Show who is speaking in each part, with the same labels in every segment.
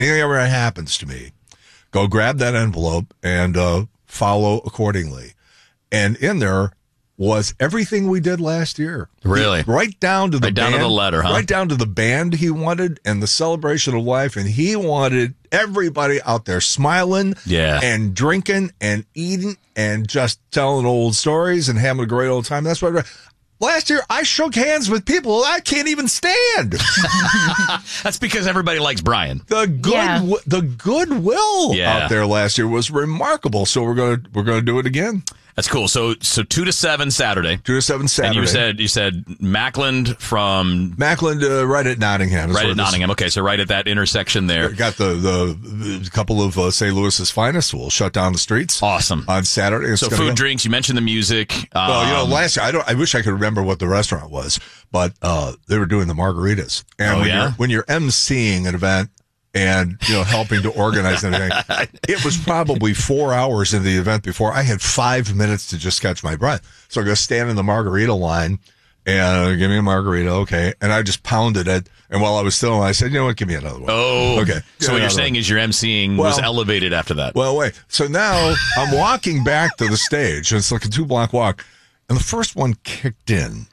Speaker 1: anything ever happens to me, go grab that envelope and follow accordingly. And in there was everything we did last year.
Speaker 2: Really?
Speaker 1: Right down to the
Speaker 2: down to the letter, huh?
Speaker 1: Right down to the band he wanted and the celebration of life. And he wanted everybody out there smiling and drinking and eating and just telling old stories and having a great old time. That's what last year I shook hands with people I can't even stand.
Speaker 2: That's because everybody likes Brian.
Speaker 1: The goodwill out there last year was remarkable. So we're gonna do it again.
Speaker 2: That's cool. So 2 to 7 Saturday.
Speaker 1: 2 to 7 Saturday.
Speaker 2: And you said Mackland from
Speaker 1: right at Nottingham.
Speaker 2: Right at Nottingham. Okay, so right at that intersection there.
Speaker 1: Got the couple of St. Louis's finest will shut down the streets.
Speaker 2: Awesome.
Speaker 1: On Saturday.
Speaker 2: So food, drinks. You mentioned the music.
Speaker 1: Well, last year I wish I could remember what the restaurant was, but they were doing the margaritas. And when you're emceeing an event and helping to organize everything, it was probably 4 hours into the event before I had 5 minutes to just catch my breath. So I go stand in the margarita line and give me a margarita, okay? And I just pounded it. And while I was still, I said, you know what, give me another one.
Speaker 2: Oh,
Speaker 1: okay.
Speaker 2: So what you're saying is your emceeing was elevated after that.
Speaker 1: Well, wait. So now I'm walking back to the stage. And it's like a 2-block walk. And the first one kicked in.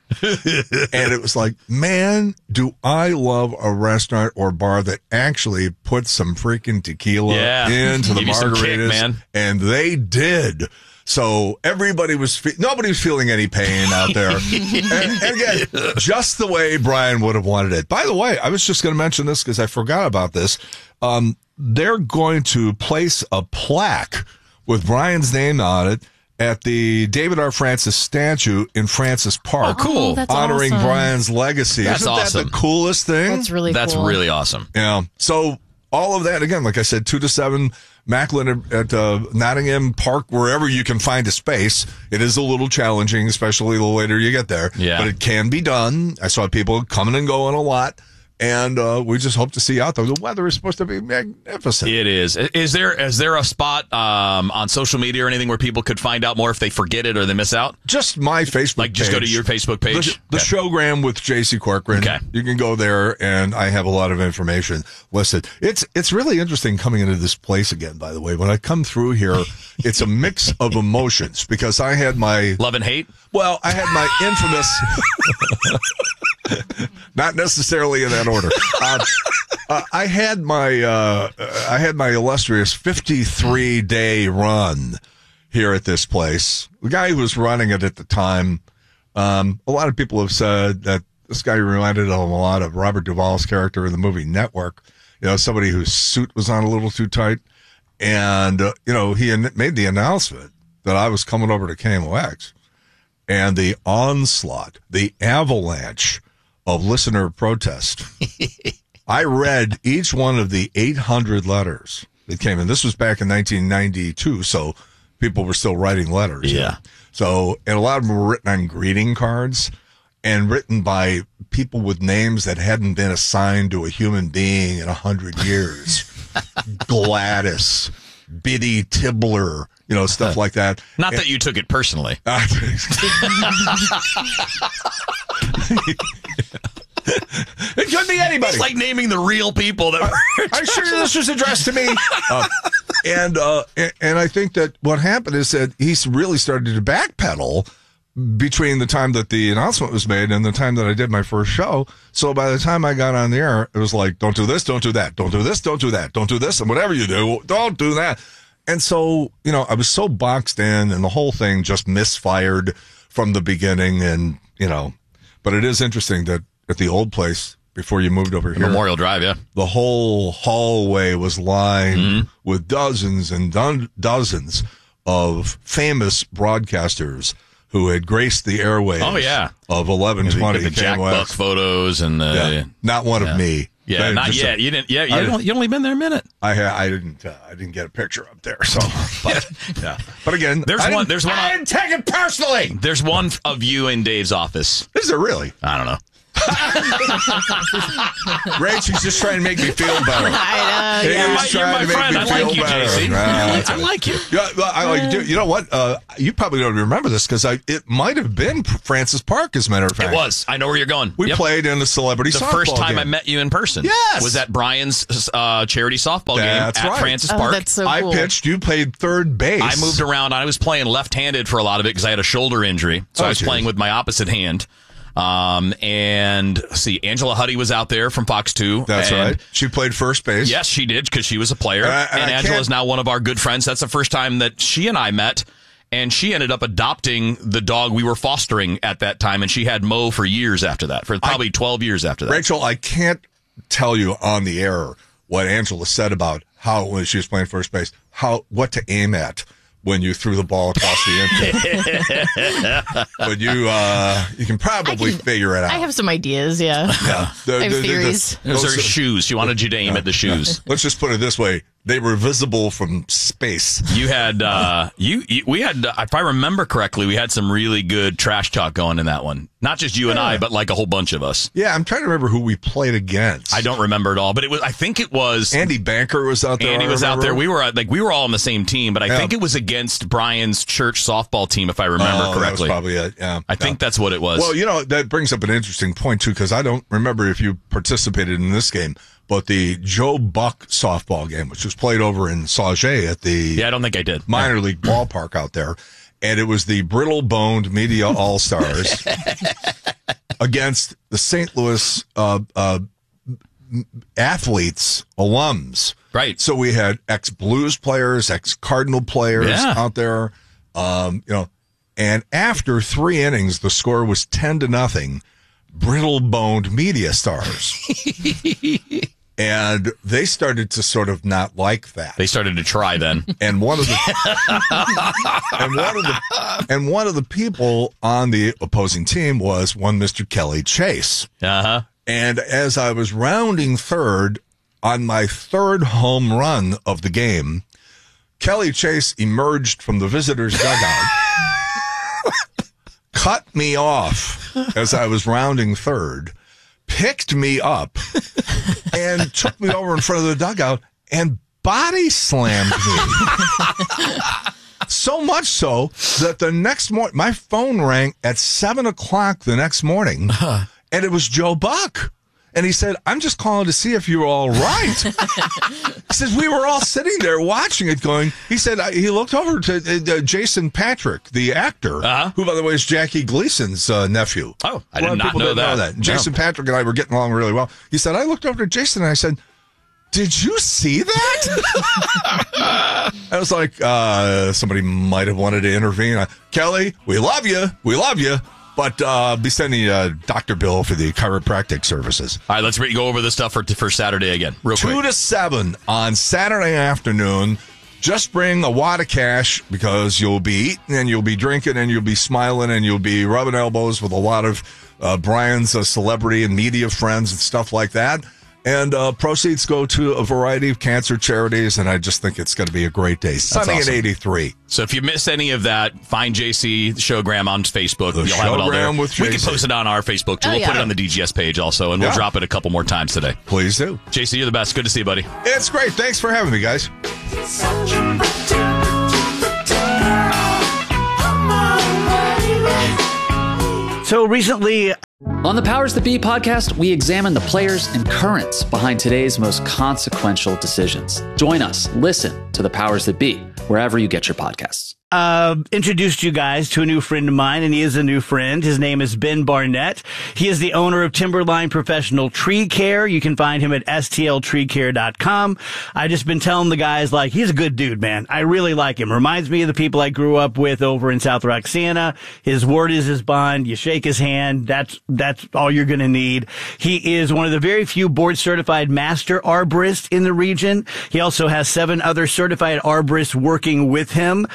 Speaker 1: And it was like, man, do I love a restaurant or bar that actually puts some freaking tequila into the margaritas.
Speaker 2: Man.
Speaker 1: And they did. So everybody nobody was feeling any pain out there. and again, just the way Brian would have wanted it. By the way, I was just going to mention this because I forgot about this. They're going to place a plaque with Brian's name on it at the David R. Francis statue in Francis Park.
Speaker 2: Oh, cool.
Speaker 3: That's
Speaker 1: honoring
Speaker 3: awesome.
Speaker 1: Brian's legacy.
Speaker 2: That's
Speaker 1: Isn't
Speaker 2: awesome.
Speaker 1: that the coolest thing?
Speaker 3: That's really
Speaker 2: That's
Speaker 3: cool.
Speaker 2: really awesome.
Speaker 1: Yeah. So all of that, again, like I said, 2 to 7, Mackland at Nottingham Park, wherever you can find a space. It is a little challenging, especially the later you get there.
Speaker 2: Yeah.
Speaker 1: But it can be done. I saw people coming and going a lot. And we just hope to see you out there. The weather is supposed to be magnificent.
Speaker 2: It is. Is there a spot on social media or anything where people could find out more if they forget it or they miss out?
Speaker 1: Just my Facebook page.
Speaker 2: Just go to your Facebook page?
Speaker 1: The Showgram with J.C. Corcoran.
Speaker 2: Okay.
Speaker 1: You can go there, and I have a lot of information listed. It's really interesting coming into this place again, by the way. When I come through here, it's a mix of emotions because I had my...
Speaker 2: Love and hate?
Speaker 1: Well, I had my infamous... Not necessarily in that order. I had my illustrious 53-day run here at this place. The guy who was running it at the time, a lot of people have said that this guy reminded them a lot of Robert Duvall's character in the movie Network. Somebody whose suit was on a little too tight. And, he made the announcement that I was coming over to KMOX. And the onslaught, the avalanche of listener protest. I read each one of the 800 letters that came in. This was back in 1992, so people were still writing letters.
Speaker 2: Yeah.
Speaker 1: So, and a lot of them were written on greeting cards and written by people with names that hadn't been assigned to a human being in 100 years. Gladys, Biddy Tibbler, stuff like that.
Speaker 2: Not that you took it personally.
Speaker 1: It could be anybody.
Speaker 2: It's like naming the real people that were.
Speaker 1: I'm sure this was addressed to me. And I think that what happened is that he's really started to backpedal between the time that the announcement was made and the time that I did my first show. So by the time I got on the air, it was like, don't do this, don't do that, don't do this, don't do that, don't do this, and whatever you do, don't do that. And so, I was so boxed in and the whole thing just misfired from the beginning. And, but it is interesting that at the old place, before you moved over here,
Speaker 2: Memorial Drive, yeah,
Speaker 1: the whole hallway was lined with dozens and dozens of famous broadcasters who had graced the airwaves.
Speaker 2: Oh, yeah.
Speaker 1: Of 1120
Speaker 2: the Jack Buck photos and
Speaker 1: not one of me.
Speaker 2: Yeah, not yet. You didn't. Yeah, you only been there a minute.
Speaker 1: I didn't get a picture up there. So, but again,
Speaker 2: there's one.
Speaker 1: I didn't take it personally.
Speaker 2: There's one of you in Dave's office.
Speaker 1: Is there really?
Speaker 2: I don't know.
Speaker 1: Rach, she's just trying to make me feel better.
Speaker 3: I know.
Speaker 2: my friend. I like you, JC. I like you.
Speaker 1: Yeah, I like you. You know what? You probably don't remember this because it might have been Francis Park, as a matter of fact.
Speaker 2: It was. I know where you're going.
Speaker 1: We played in the celebrity softball game.
Speaker 2: The first time I met you in person.
Speaker 1: Yes.
Speaker 2: Was at Brian's charity softball game at Francis Park.
Speaker 3: That's so cool.
Speaker 1: I pitched. You played third base.
Speaker 2: I moved around. I was playing left-handed for a lot of it because I had a shoulder injury. So I was playing with my opposite hand. And see, Angela Huddy was out there from Fox 2.
Speaker 1: That's right. She played first base.
Speaker 2: Yes, she did because she was a player. And Angela's now one of our good friends. That's the first time that she and I met. And she ended up adopting the dog we were fostering at that time. And she had Mo for years after that, for probably 12 years after that.
Speaker 1: Rachel, I can't tell you on the air what Angela said about how, when she was playing first base, what to aim at when you threw the ball across the infield. But you can probably figure it out.
Speaker 3: I have some ideas, yeah. I have theories.
Speaker 2: Those are shoes. She wanted you to aim at the shoes.
Speaker 1: Let's just put it this way. They were visible from space.
Speaker 2: You had, we had, if I remember correctly, we had some really good trash talk going in that one. Not just you and I, but like a whole bunch of us.
Speaker 1: Yeah, I'm trying to remember who we played against.
Speaker 2: I don't remember it all, but I think it was
Speaker 1: Andy Banker was out there.
Speaker 2: Andy was out there. We were all on the same team, but I think it was against Brian's church softball team, if I remember correctly.
Speaker 1: That was probably it. Yeah,
Speaker 2: I think that's what it was.
Speaker 1: Well, that brings up an interesting point too, because I don't remember if you participated in this game. But the Joe Buck softball game, which was played over in Sauget at the
Speaker 2: I don't think I did.
Speaker 1: minor league ballpark out there, and it was the brittle-boned Media All-Stars against the St. Louis athletes, alums.
Speaker 2: Right.
Speaker 1: So we had ex-Blues players, ex-Cardinal players out there, and after 3 innings, the score was 10-0. Brittle-boned Media Stars. And they started to sort of not like that.
Speaker 2: They started to try then.
Speaker 1: And one of the one of the people on the opposing team was one Mr. Kelly Chase.
Speaker 2: Uh-huh.
Speaker 1: And as I was rounding third on my third home run of the game, Kelly Chase emerged from the visitors' dugout, cut me off as I was rounding third, picked me up, and took me over in front of the dugout and body slammed me. So much so that the next morning, my phone rang at 7:00 the next morning, and it was Joe Buck. And he said, I'm just calling to see if you're all right. He says, we were all sitting there watching it going. He said, he looked over to Jason Patrick, the actor, who, by the way, is Jackie Gleason's nephew.
Speaker 2: Oh, I did not know that.
Speaker 1: Jason Patrick and I were getting along really well. He said, I looked over to Jason and I said, did you see that? I was like, somebody might have wanted to intervene. Kelly, we love you. We love you. But be sending Dr. Bill for the chiropractic services.
Speaker 2: All right, let's go over the stuff for Saturday again, real quick.
Speaker 1: 2 to 7 on Saturday afternoon. Just bring a wad of cash because you'll be eating and you'll be drinking and you'll be smiling and you'll be rubbing elbows with a lot of Brian's celebrity and media friends and stuff like that. And proceeds go to a variety of cancer charities, and I just think it's going to be a great day. Sunny awesome. At 83.
Speaker 2: So if you miss any of that, find JC Showgram on Facebook. You'll have it all there. We can post it on our Facebook, too. We'll put it on the DGS page also, and we'll drop it a couple more times today.
Speaker 1: Please do.
Speaker 2: JC, you're the best. Good to see you, buddy.
Speaker 1: It's great. Thanks for having me, guys.
Speaker 4: So recently,
Speaker 5: on the Powers That Be podcast, we examine the players and currents behind today's most consequential decisions. Join us. Listen to the Powers That Be wherever you get your podcasts.
Speaker 4: Introduced you guys to a new friend of mine, and he is a new friend. His name is Ben Barnett. He is the owner of Timberline Professional Tree Care. You can find him at stltreecare.com. I just been telling the guys, like, he's a good dude, man. I really like him. Reminds me of the people I grew up with over in South Roxana. His word is his bond. You shake his hand. That's all you're going to need. He is one of the very few board certified master arborists in the region. He also has 7 other certified arborists working with him, whether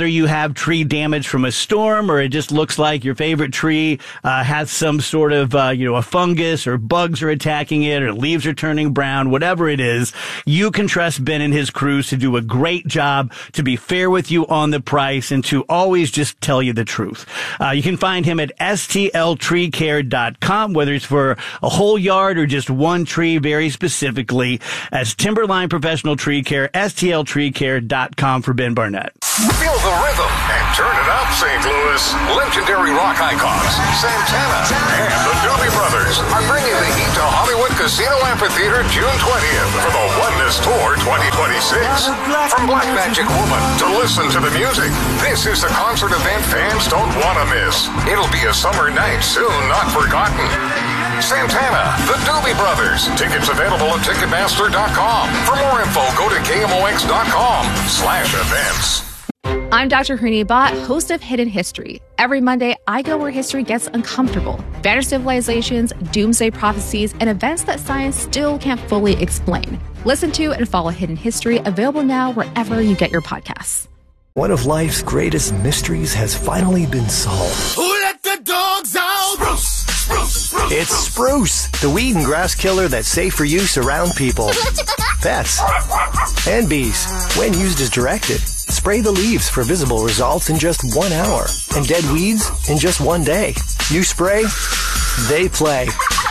Speaker 4: whether you have tree damage from a storm or it just looks like your favorite tree has some sort of, a fungus or bugs are attacking it or leaves are turning brown, whatever it is, you can trust Ben and his crews to do a great job, to be fair with you on the price, and to always just tell you the truth. You can find him at stltreecare.com, whether it's for a whole yard or just one tree very specifically. As Timberline Professional Tree Care, stltreecare.com for Ben Barnett.
Speaker 6: Feel the rhythm and turn it up, St. Louis. Legendary rock icons Santana and the Doobie Brothers are bringing the heat to Hollywood Casino Amphitheater June 20th for the Oneness Tour 2026. From Black Magic Woman to Listen to the Music, this is the concert event fans don't want to miss. It'll be a summer night soon not forgotten. Santana, the Doobie Brothers. Tickets available at Ticketmaster.com. For more info, go to KMOX.com/events.
Speaker 7: I'm Dr. Harini Bhatt, host of Hidden History. Every Monday, I go where history gets uncomfortable. Vanished civilizations, doomsday prophecies, and events that science still can't fully explain. Listen to and follow Hidden History, available now wherever you get your podcasts.
Speaker 8: One of life's greatest mysteries has finally been solved.
Speaker 9: Who let the dogs out? Spruce, spruce, spruce.
Speaker 8: It's Spruce, the weed and grass killer that's safe for use around people, pets, and bees. When used as directed, spray the leaves for visible results in just 1 hour, and dead weeds in just 1 day. You spray, they play.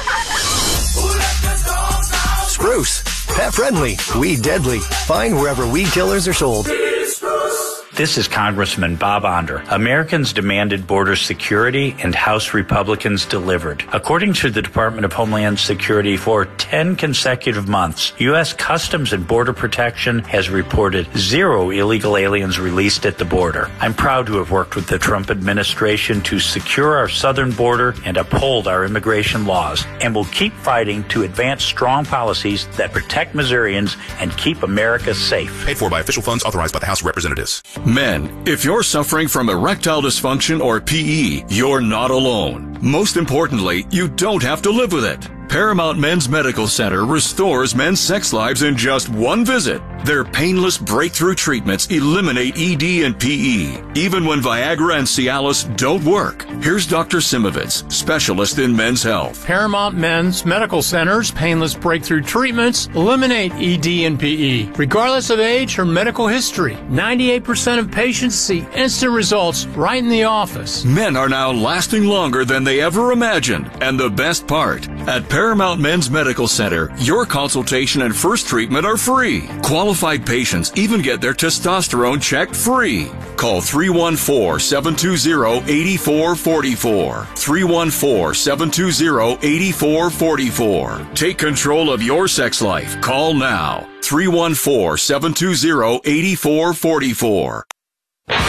Speaker 8: Spruce, pet friendly, weed deadly. Find wherever weed killers are sold.
Speaker 10: This is Congressman Bob Onder. Americans demanded border security, and House Republicans delivered. According to the Department of Homeland Security, for 10 consecutive months, U.S. Customs and Border Protection has reported 0 illegal aliens released at the border. I'm proud to have worked with the Trump administration to secure our southern border and uphold our immigration laws, and will keep fighting to advance strong policies that protect Missourians and keep America safe.
Speaker 11: Paid for by official funds authorized by the House of Representatives.
Speaker 12: Men, if you're suffering from erectile dysfunction or PE, you're not alone. Most importantly, you don't have to live with it. Paramount Men's Medical Center restores men's sex lives in just 1 visit. Their painless breakthrough treatments eliminate ED and PE, even when Viagra and Cialis don't work. Here's Dr. Simovitz, specialist in men's health.
Speaker 13: Paramount Men's Medical Center's painless breakthrough treatments eliminate ED and PE, regardless of age or medical history. 98% of patients see instant results right in the office.
Speaker 12: Men are now lasting longer than they ever imagined. And the best part, at Paramount Men's Medical Center, your consultation and first treatment are free. Qualified patients even get their testosterone checked free. Call 314-720-8444. 314-720-8444. Take control of your sex life. Call now. 314-720-8444.